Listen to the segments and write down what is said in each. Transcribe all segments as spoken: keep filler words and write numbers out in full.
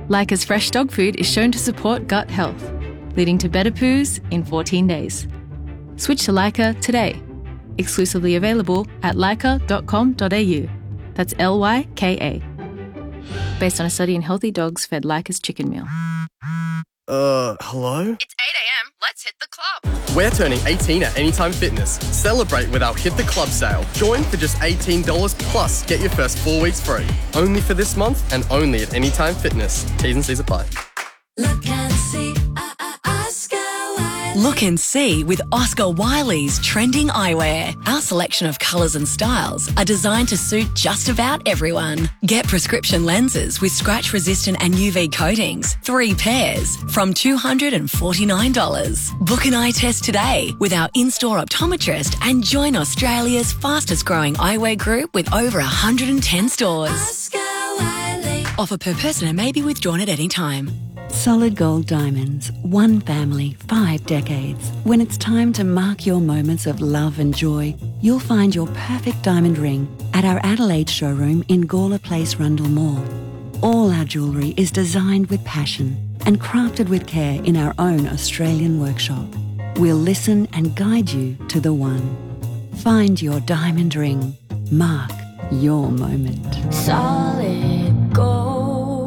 Leica's fresh dog food is shown to support gut health, leading to better poos in fourteen days. Switch to Leica today. Exclusively available at leica dot com dot a u. That's L Y K A. Based on a study in healthy dogs fed Leica's chicken meal. Uh, hello? It's eight a.m. Let's hit the club. We're turning eighteen at Anytime Fitness. Celebrate with our Hit the Club sale. Join for just eighteen dollars plus get your first four weeks free. Only for this month and only at Anytime Fitness. T's and C's apply. Look and see, uh, uh, Oscar Wiley. Look and see with Oscar Wiley's trending eyewear. Our selection of colours and styles are designed to suit just about everyone. Get prescription lenses with scratch-resistant and U V coatings, three pairs, from two hundred forty-nine dollars. Book an eye test today with our in-store optometrist and join Australia's fastest-growing eyewear group with over one hundred ten stores. Oscar Wiley. Offer per person and may be withdrawn at any time. Solid Gold Diamonds, one family, five decades. When it's time to mark your moments of love and joy, you'll find your perfect diamond ring at our Adelaide showroom in Gawler Place, Rundle Mall. All our jewellery is designed with passion and crafted with care in our own Australian workshop. We'll listen and guide you to the one. Find your diamond ring. Mark your moment. Solid gold.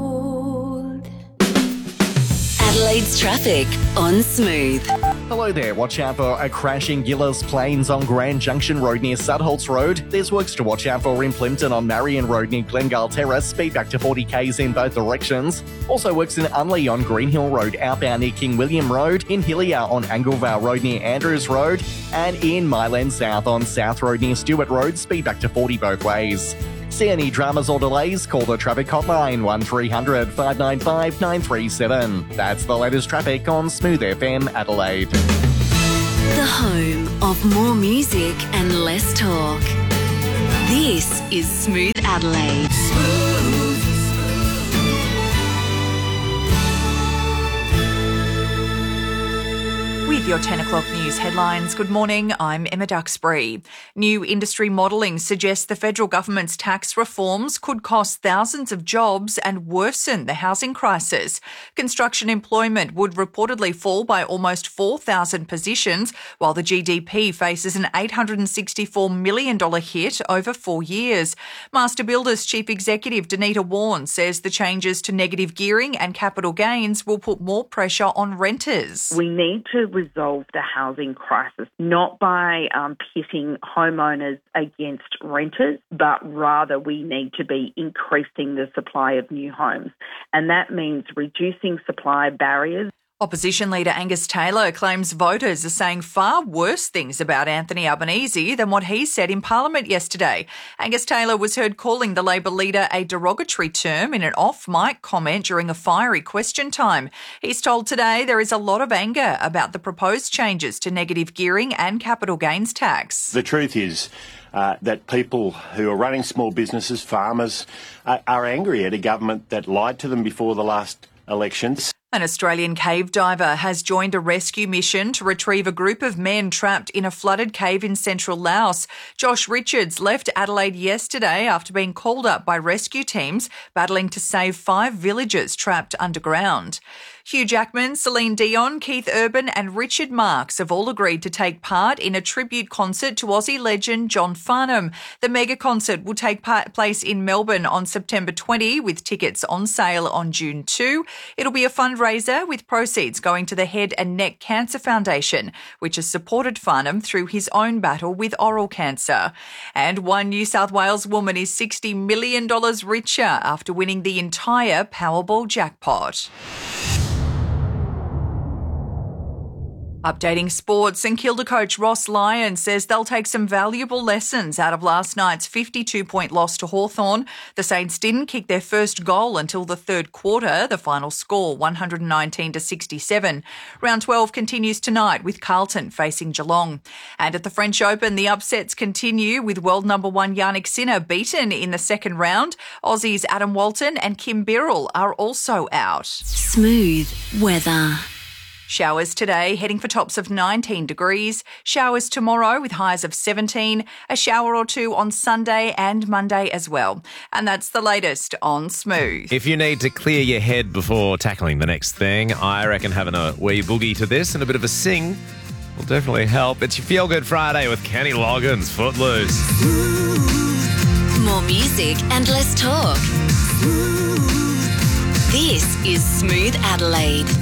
Adelaide's traffic on Smooth. Hello there, watch out for a crash in Gillis Plains on Grand Junction Road near Sudholts Road. There's works to watch out for in Plimpton on Marion Road near Glengale Terrace, speed back to forty k's in both directions. Also works in Unley on Green Hill Road, outbound near King William Road, in Hillier on Anglevale Road near Andrews Road, and in Myland South on South Road near Stewart Road, speed back to forty both ways. See any dramas or delays? Call the traffic hotline one three hundred, five nine five, nine three seven. That's the latest traffic on Smooth F M Adelaide. The home of more music and less talk. This is Smooth Adelaide. With your ten o'clock news headlines, good morning, I'm Emma Duxbury. New industry modelling suggests the federal government's tax reforms could cost thousands of jobs and worsen the housing crisis. Construction employment would reportedly fall by almost four thousand positions, while the G D P faces an eight hundred sixty-four million dollars hit over four years. Master Builders Chief Executive Danita Warren says the changes to negative gearing and capital gains will put more pressure on renters. We need to resolve the housing crisis, not by um, pitting homeowners against renters, but rather we need to be increasing the supply of new homes. And that means reducing supply barriers. Opposition leader Angus Taylor claims voters are saying far worse things about Anthony Albanese than what he said in Parliament yesterday. Angus Taylor was heard calling the Labor leader a derogatory term in an off-mic comment during a fiery question time. He's told Today there is a lot of anger about the proposed changes to negative gearing and capital gains tax. The truth is uh, that people who are running small businesses, farmers, uh, are angry at a government that lied to them before the last elections. An Australian cave diver has joined a rescue mission to retrieve a group of men trapped in a flooded cave in central Laos. Josh Richards left Adelaide yesterday after being called up by rescue teams battling to save five villagers trapped underground. Hugh Jackman, Celine Dion, Keith Urban and Richard Marx have all agreed to take part in a tribute concert to Aussie legend John Farnham. The mega concert will take place in Melbourne on September twentieth, with tickets on sale on June second. It'll be a fundraiser with proceeds going to the Head and Neck Cancer Foundation, which has supported Farnham through his own battle with oral cancer. And one New South Wales woman is sixty million dollars richer after winning the entire Powerball jackpot. Updating sports, St Kilda coach Ross Lyon says they'll take some valuable lessons out of last night's fifty-two point loss to Hawthorn. The Saints didn't kick their first goal until the third quarter, the final score one hundred nineteen to sixty-seven. Round twelve continues tonight with Carlton facing Geelong. And at the French Open, the upsets continue with world number one Yannick Sinner beaten in the second round. Aussies Adam Walton and Kim Birrell are also out. Smooth weather. Showers today, heading for tops of nineteen degrees. Showers tomorrow with highs of seventeen. A shower or two on Sunday and Monday as well. And that's the latest on Smooth. If you need to clear your head before tackling the next thing, I reckon having a wee boogie to this and a bit of a sing will definitely help. It's your Feel Good Friday with Kenny Loggins, Footloose. More music and less talk. This is Smooth Adelaide.